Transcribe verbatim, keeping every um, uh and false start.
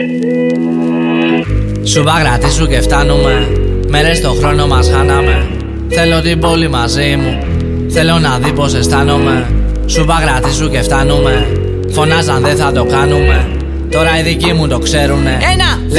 Σου παγρατήσου και φτάνουμε. Μέρες στο χρόνο μας χάναμε. Θέλω την πόλη μαζί μου. Θέλω να δει πως αισθάνομαι. Σου παγρατήσου και φτάνουμε. Φωνάζαν δεν θα το κάνουμε. Τώρα οι δικοί μου το ξέρουνε. Ένα,